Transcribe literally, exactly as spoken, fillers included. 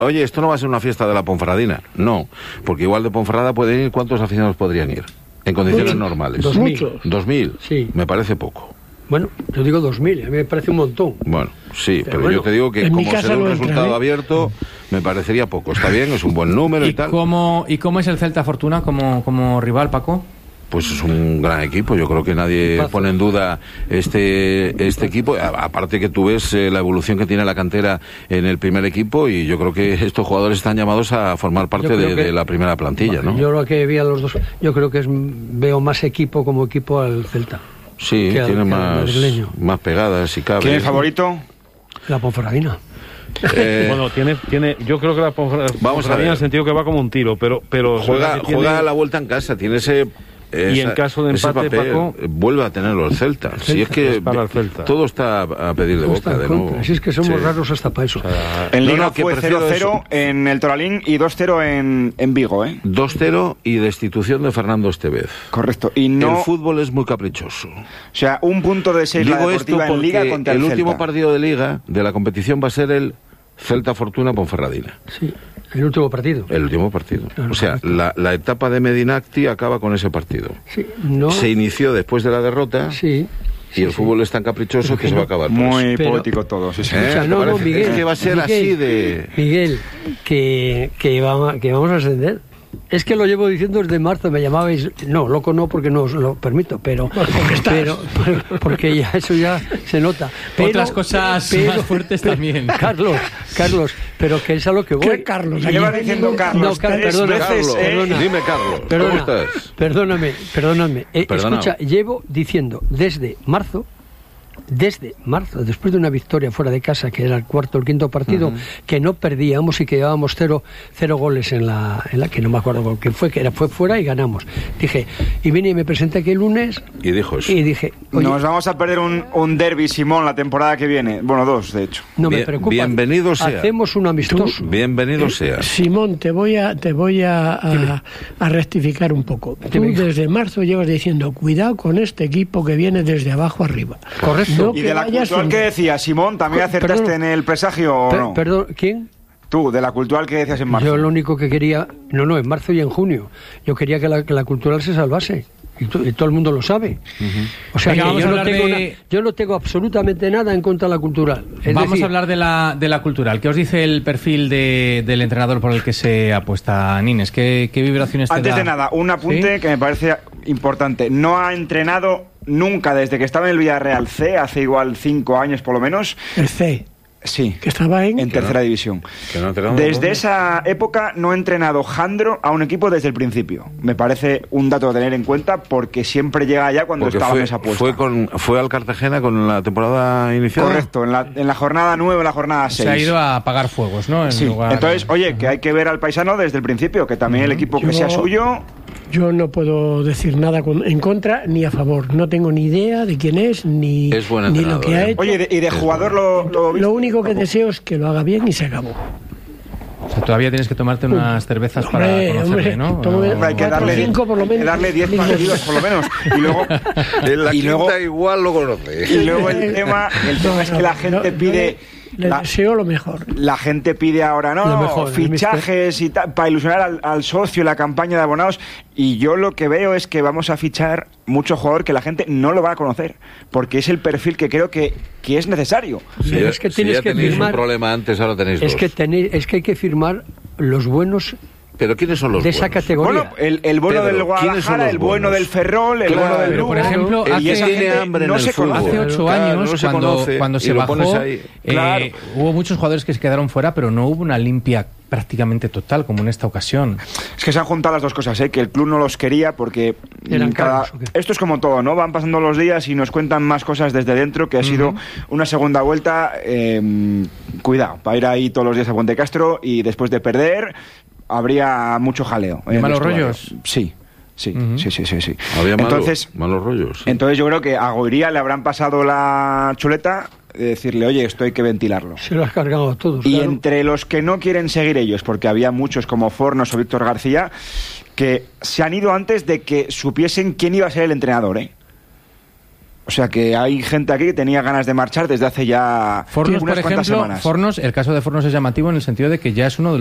oye, esto no va a ser una fiesta de la Ponferradina. No, porque igual de Ponferrada pueden ir, ¿cuántos aficionados podrían ir? En condiciones Muchos. normales. Dos mil. ¿Dos mil? Sí. Me parece poco. Bueno, yo digo dos mil, a mí me parece un montón. Bueno, sí, Pero pero, bueno, yo te digo que en mi como casa será un no entra, resultado ¿eh? abierto, me parecería poco. Está bien, es un buen número y, ¿Y tal. cómo, ¿Y cómo es el Celta Fortuna como, como rival, Paco? Pues es un gran equipo, yo creo que nadie Pazo. pone en duda este este equipo, a- aparte que tú ves eh, la evolución que tiene la cantera en el primer equipo y yo creo que estos jugadores están llamados a formar parte Yo creo de, que- de la primera plantilla, ¿no? Yo lo que vi a los dos, yo creo que es, veo más equipo como equipo al Celta. Sí, que al- tiene que al más, madrileño. más pegadas y cabe. ¿Quién es el favorito? La Ponferradina. Eh, Bueno, tiene, tiene, yo creo que la Ponferradina Vamos a ver. en el sentido que va como un tiro, pero, pero es juega verdad que tiene- juega la vuelta en casa, tiene ese... Y en esa- caso de ese empate, papel, Paco, eh, vuelve a tenerlo el Celta. Si es que es para el Celta. todo está a pedir de No está boca en de contra. nuevo. Si es que somos Sí. raros hasta para eso. En No, Liga no, que fue prefiero cero cero eso. en el Toralín y dos cero en, en Vigo, ¿eh? dos cero y destitución de Fernando Estevez. Correcto. Y no, El fútbol es muy caprichoso. o sea, un punto de seis la Digo esto Deportiva en Liga porque contra el el, último Celta. partido de Liga de la competición va a ser el Celta Fortuna Ponferradina. Sí, el último partido. El último partido. Claro, O sea, correcto. la, la etapa de Medinacti acaba con ese partido. Sí, no. Se inició después de la derrota Sí. y el fútbol es tan caprichoso que se va a acabar. por Muy eso. Pero- poético todo, sí, sí. ¿Eh? O sea, ¿Te no, no, parece? Miguel. Es que va a ser Miguel, así de... Miguel, que, que, vamos, que vamos a ascender. Es que lo llevo diciendo desde marzo, me llamabais, no, loco no, porque no os lo permito, pero, pero porque ya eso ya se nota. Pero- Otras cosas más fuertes también. Carlos, Carlos, pero que es a lo que voy. ¿Qué Carlos? ¿Qué le vas diciendo, Carlos? No, Car- Tres perdona, veces, Carlos, ¿eh? perdona. dime, Carlos, ¿cómo Perdona, estás? Perdóname, perdóname. Eh, Perdonado. escucha, llevo diciendo desde marzo, desde marzo, después de una victoria fuera de casa, que era el cuarto o el quinto partido, uh-huh. que no perdíamos y que llevábamos cero, cero goles en la, en la, que no me acuerdo con quién fue, que era, fue fuera y ganamos. Dije, y vine y me presenté aquí el lunes Y dijo eso. y dije, oye, Nos vamos a perder un, un derbi, Simón, la temporada que viene. Bueno, dos, de hecho. no me Bien- preocupa. bienvenido sea. Hacemos un amistoso. Bienvenido sea. Simón, te voy a te voy a, a, a rectificar un poco. Tú Dime, hijo. desde marzo llevas diciendo, cuidado con este equipo que viene desde abajo arriba. Correcto. No ¿Y que de la vayas cultural sin- que decía, Simón, también Co- acertaste perdón. en el presagio o Per- no? Perdón, ¿quién? Tú, de la cultural que decías en marzo. Yo lo único que quería, no, no, en marzo y en junio, yo quería que la, que la cultural se salvase. Y, to- y todo el mundo lo sabe. Uh-huh. O sea, Venga, que vamos yo a no, hablar tengo de- na- yo no tengo absolutamente nada en contra de la cultural. Es Vamos decir, a hablar de la, de la cultural. ¿Qué os dice el perfil de, del entrenador por el que se apuesta Nines? ¿Qué, qué vibraciones te Antes da? de nada, un apunte ¿Sí? que me parece importante. No ha entrenado nunca desde que estaba en el Villarreal C, hace igual cinco años por lo menos. El C, Sí, que estaba en... en tercera no- división. que no ha entrenado, Desde ¿no? esa época no ha entrenado Jandro a un equipo desde el principio. Me parece un dato a tener en cuenta porque siempre llega allá cuando Porque estaba fue, en esa apuesta. fue, con, fue al Cartagena con la temporada inicial. Correcto, en la, en la jornada nueve, en la jornada seis. Se ha ido a apagar fuegos, ¿no? En Sí. lugar- Entonces, oye, que hay que ver al paisano desde el principio, que también el equipo que Yo- sea suyo. Yo no puedo decir nada con- en contra ni a favor. No tengo ni idea de quién es, ni, Es buen ni lo entrenador, que ha ¿eh? hecho. Oye, y de, y de jugador lo, lo, Lo único que deseo es que lo haga bien y se acabó. O sea, todavía tienes que tomarte unas cervezas para Hombre, conocerle, hombre, ¿no? tómame- No- hay que cuatro, darle, cinco por lo hay que menos. darle diez Mínimo. partidos por lo menos. Y luego, En la y quinta luego, igual lo conoce. y luego el tema, el tema No, es no, que la no, gente no, pide. Le la- deseo lo mejor. La gente pide ahora, no, Lo no, mejor, el fichajes y tal, para ilusionar al, al socio, la campaña de abonados. Y yo lo que veo es que vamos a fichar mucho jugador que la gente no lo va a conocer, porque es el perfil que creo que, que es necesario. Si Pero ya, es que si tienes ya que tenéis firmar- un problema antes, ahora tenéis es dos. que, tenéis, es que hay que firmar los buenos Pero ¿quiénes son los de esa buenos? categoría. Bueno, el, el bueno Pedro, del ¿quiénes son Guadalajara, los el bueno buenos? del Ferrol, el Claro, bueno del pero Lugo. por ejemplo, y hace- esa tiene gente hambre en no el se fútbol. conoce. Hace ocho Claro, años, no se cuando, conoce, cuando y se lo bajó, pones ahí. eh, Claro. hubo muchos jugadores que se quedaron fuera, pero no hubo una limpia prácticamente total, como en esta ocasión. Es que se han juntado las dos cosas, ¿eh? Que el club no los quería porque Eran cada... caros, ¿o qué? esto es como todo, ¿no? Van pasando los días y nos cuentan más cosas desde dentro, que ha sido una segunda vuelta. Eh, cuidado, para ir ahí todos los días a Puente Castro y después de perder habría mucho jaleo. ¿De en el malos vestuario. rollos? Sí, sí, Ujú. sí, sí, sí, sí. Había malos, Entonces, malos rollos. sí. entonces yo creo que a Goiría le habrán pasado la chuleta de decirle, oye, esto hay que ventilarlo. Se lo has cargado a todos. Y claro. entre los que no quieren seguir ellos, porque había muchos como Fornos o Víctor García, que se han ido antes de que supiesen quién iba a ser el entrenador, ¿eh? O O sea que hay gente aquí que tenía ganas de marchar desde hace ya Fornos, unas por cuantas ejemplo, semanas. Fornos, el caso de Fornos es llamativo en el sentido de que ya es uno de